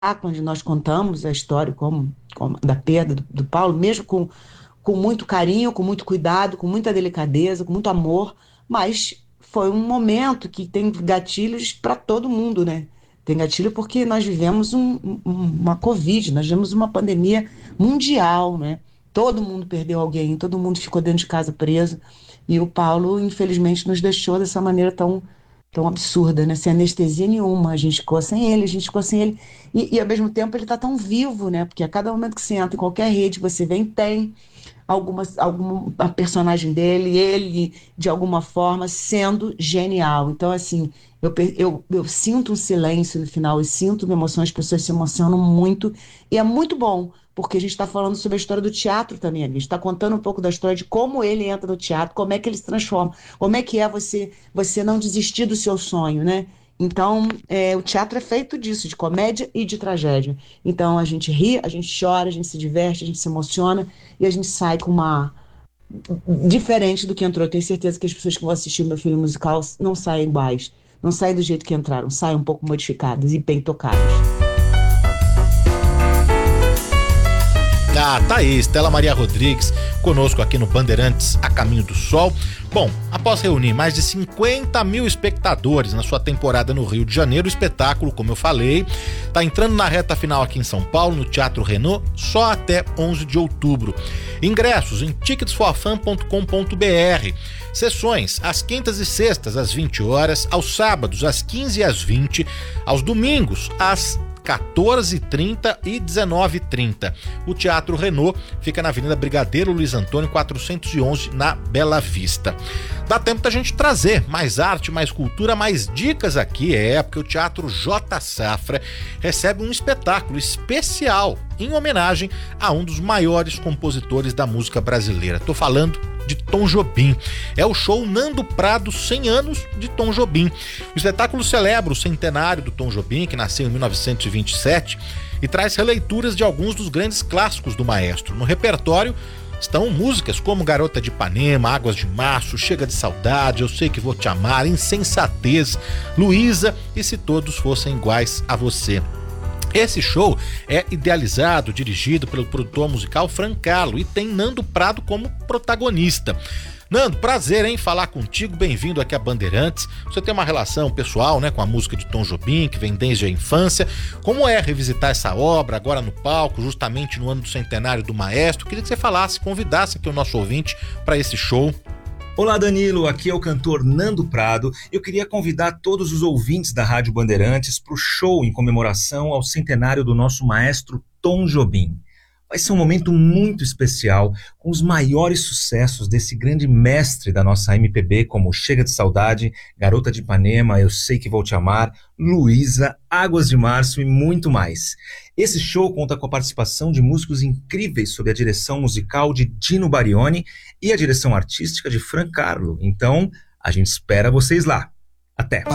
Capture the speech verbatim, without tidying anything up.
onde nós contamos a história como, como da perda do, do Paulo, mesmo com, com muito carinho, com muito cuidado, com muita delicadeza, com muito amor, mas foi um momento que tem gatilhos para todo mundo, né? Tem gatilho porque nós vivemos um- um- uma Covid, nós vivemos uma pandemia mundial, né? Todo mundo perdeu alguém, todo mundo ficou dentro de casa preso, e o Paulo, infelizmente, nos deixou dessa maneira tão, tão absurda, né? Sem anestesia nenhuma. A gente ficou sem ele, a gente ficou sem ele. E, e, ao mesmo tempo ele está tão vivo, né? Porque a cada momento que você entra em qualquer rede, você vem, tem alguma, alguma a personagem dele, ele, de alguma forma, sendo genial. Então, assim, eu, per- eu, eu sinto um silêncio no final, eu sinto uma emoção, as pessoas se emocionam muito, e é muito bom, porque a gente está falando sobre a história do teatro também, a gente está contando um pouco da história de como ele entra no teatro, como é que ele se transforma, como é que é você, você não desistir do seu sonho, né? Então, é, o teatro é feito disso, de comédia e de tragédia. Então, a gente ri, a gente chora, a gente se diverte, a gente se emociona e a gente sai com uma. Diferente do que entrou. Eu tenho certeza que as pessoas que vão assistir o meu filme musical não saem iguais. Não saem do jeito que entraram, saem um pouco modificadas e bem tocadas. Ah, tá aí, Estela Maria Rodrigues, conosco aqui no Bandeirantes A Caminho do Sol. Bom, após reunir mais de cinquenta mil espectadores na sua temporada no Rio de Janeiro, o espetáculo, como eu falei, tá entrando na reta final aqui em São Paulo, no Teatro Renault, só até onze de outubro. Ingressos em tickets for fun ponto com ponto b r. Sessões às quintas e sextas, às vinte horas, aos sábados, às quinze e às vinte, aos domingos, às quatorze e trinta e dezenove e trinta. O Teatro Renault fica na Avenida Brigadeiro Luiz Antônio quatrocentos e onze, na Bela Vista. Dá tempo da gente trazer mais arte, mais cultura, mais dicas aqui, é, porque o Teatro J Safra recebe um espetáculo especial em homenagem a um dos maiores compositores da música brasileira. Tô falando de Tom Jobim. É o show Nando Prado cem anos de Tom Jobim. O espetáculo celebra o centenário do Tom Jobim, que nasceu em mil novecentos e vinte e sete, e traz releituras de alguns dos grandes clássicos do maestro. No repertório estão músicas como Garota de Ipanema, Águas de Março, Chega de Saudade, Eu Sei Que Vou Te Amar, Insensatez, Luísa e Se Todos Fossem Iguais a Você. Esse show é idealizado, dirigido pelo produtor musical Fran Kahlo e tem Nando Prado como protagonista. Nando, prazer em falar contigo, bem-vindo aqui a Bandeirantes. Você tem uma relação pessoal, né, com a música de Tom Jobim, que vem desde a infância. Como é revisitar essa obra agora no palco, justamente no ano do centenário do maestro? Queria que você falasse, convidasse aqui o nosso ouvinte para esse show. Olá, Danilo, aqui é o cantor Nando Prado. Eu queria convidar todos os ouvintes da Rádio Bandeirantes para o show em comemoração ao centenário do nosso maestro Tom Jobim. Vai ser um momento muito especial, com os maiores sucessos desse grande mestre da nossa M P B, como Chega de Saudade, Garota de Ipanema, Eu Sei Que Vou Te Amar, Luísa, Águas de Março e muito mais. Esse show conta com a participação de músicos incríveis sob a direção musical de Dino Barioni e a direção artística de Fran Kahlo. Então, a gente espera vocês lá. Até!